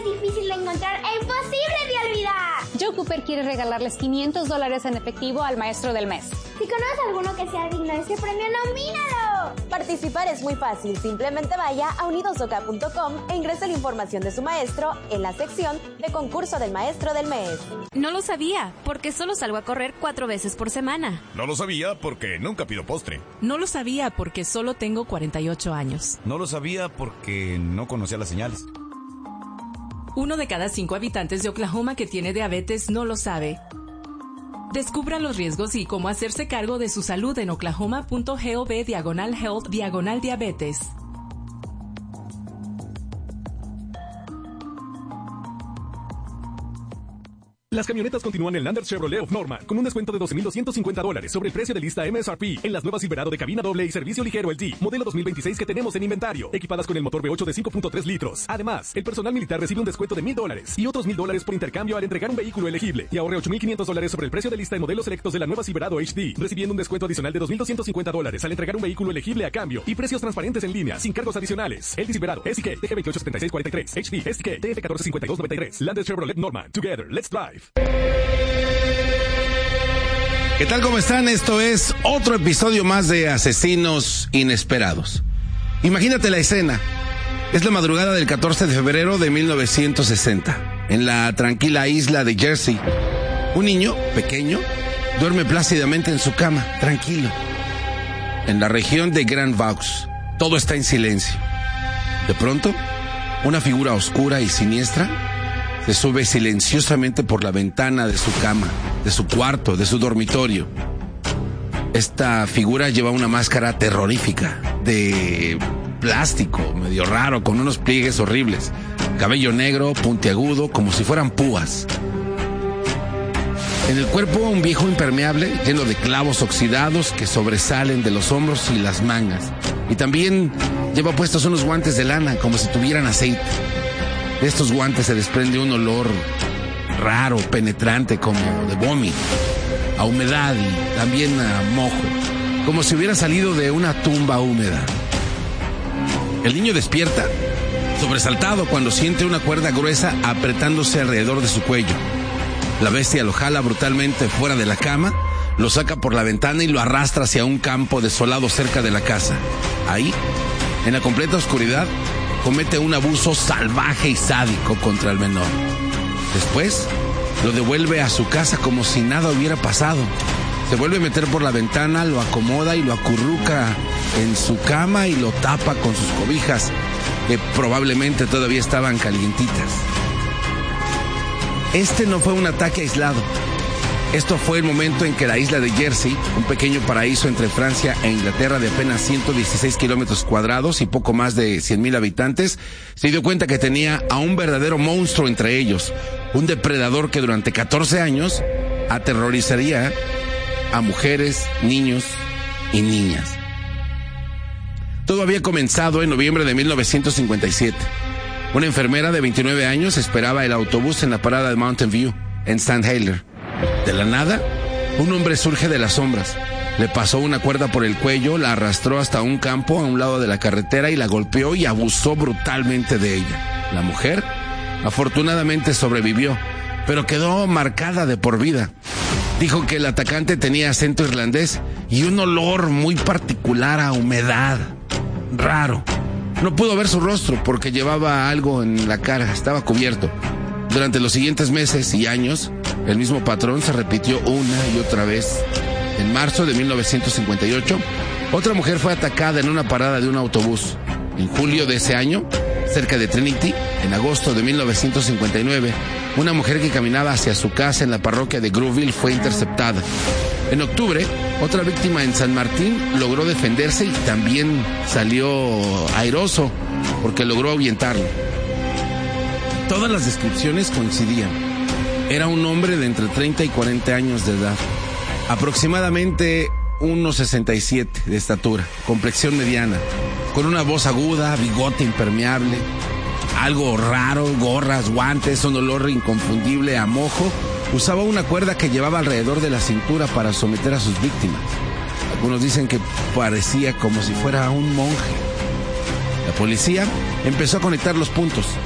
difícil de encontrar e imposible de olvidar. Joe Cooper quiere regalarles $500 en efectivo al maestro del mes. Si conoces a alguno que sea digno de ese premio, nomínalo. Participar es muy fácil. Simplemente vaya a unidosoca.com e ingrese la información de su maestro en la sección de concurso del maestro del mes. No lo sabía, porque solo salgo a correr 4 veces por semana. No lo sabía porque nunca pido postre. No lo sabía porque solo tengo 48 años. No lo sabía porque no conocía las señales. 1 de cada 5 habitantes de Oklahoma que tiene diabetes no lo sabe. Descubra los riesgos y cómo hacerse cargo de su salud en oklahoma.gov/health/diabetes. Las camionetas continúan en Landers Chevrolet of Norman con un descuento de $12,250 sobre el precio de lista MSRP en las nuevas Silverado de cabina doble y servicio ligero LT, modelo 2026 que tenemos en inventario, equipadas con el motor V8 de 5.3 litros. Además, el personal militar recibe un descuento de $1,000 y otros $1,000 por intercambio al entregar un vehículo elegible y ahorre $8,500 sobre el precio de lista en modelos selectos de la nueva Silverado HD, recibiendo un descuento adicional de $2,250 al entregar un vehículo elegible a cambio y precios transparentes en línea, sin cargos adicionales. LT Silverado, SK, TG287643, HD, SK, TF145293, Landers Chevrolet Norman. Together, let's drive. ¿Qué tal? ¿Cómo están? Esto es otro episodio más de Asesinos Inesperados. Imagínate la escena. Es la madrugada del 14 de febrero de 1960, en la tranquila isla de Jersey. Un niño pequeño duerme plácidamente en su cama, tranquilo. En la región de Grand Vaux, todo está en silencio. De pronto, una figura oscura y siniestra se sube silenciosamente por la ventana de su cama, de su cuarto, de su dormitorio. Esta figura lleva una máscara terrorífica, de plástico, medio raro, con unos pliegues horribles. Cabello negro, puntiagudo, como si fueran púas. En el cuerpo un viejo impermeable, lleno de clavos oxidados que sobresalen de los hombros y las mangas. Y también lleva puestos unos guantes de lana, como si tuvieran aceite. De estos guantes se desprende un olor raro, penetrante, como de vómito, a humedad y también a mojo, como si hubiera salido de una tumba húmeda. El niño despierta, sobresaltado, cuando siente una cuerda gruesa apretándose alrededor de su cuello. La bestia lo jala brutalmente fuera de la cama, lo saca por la ventana y lo arrastra hacia un campo desolado cerca de la casa. Ahí, en la completa oscuridad, comete un abuso salvaje y sádico contra el menor. Después, lo devuelve a su casa como si nada hubiera pasado. Se vuelve a meter por la ventana, lo acomoda y lo acurruca en su cama y lo tapa con sus cobijas, que probablemente todavía estaban calientitas. Este no fue un ataque aislado. Esto fue el momento en que la isla de Jersey, un pequeño paraíso entre Francia e Inglaterra de apenas 116 kilómetros cuadrados y poco más de 100,000 habitantes, se dio cuenta que tenía a un verdadero monstruo entre ellos, un depredador que durante 14 años aterrorizaría a mujeres, niños y niñas. Todo había comenzado en noviembre de 1957. Una enfermera de 29 años esperaba el autobús en la parada de Mountain View, en St. Helier. De la nada, un hombre surge de las sombras. Le pasó una cuerda por el cuello, la arrastró hasta un campo a un lado de la carretera y la golpeó y abusó brutalmente de ella. La mujer, afortunadamente, sobrevivió, pero quedó marcada de por vida. Dijo que el atacante tenía acento irlandés y un olor muy particular a humedad. Raro. No pudo ver su rostro porque llevaba algo en la cara, estaba cubierto. Durante los siguientes meses y años, el mismo patrón se repitió una y otra vez. En marzo de 1958, otra mujer fue atacada en una parada de un autobús. En julio de ese año, cerca de Trinity, en agosto de 1959, una mujer que caminaba hacia su casa en la parroquia de Grooville fue interceptada. En octubre, otra víctima en San Martín logró defenderse y también salió airoso porque logró ahuyentarlo. Todas las descripciones coincidían. Era un hombre de entre 30 y 40 años de edad, aproximadamente 1,67 de estatura, complexión mediana, con una voz aguda, bigote impermeable, algo raro, gorras, guantes, un olor inconfundible a mojo. Usaba una cuerda que llevaba alrededor de la cintura para someter a sus víctimas. Algunos dicen que parecía como si fuera un monje. La policía empezó a conectar los puntos.